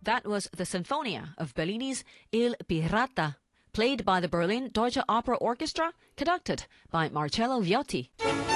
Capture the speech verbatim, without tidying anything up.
That was the Sinfonia of Bellini's Il Pirata, played by the Berlin Deutsche Opera Orchestra, conducted by Marcello Viotti.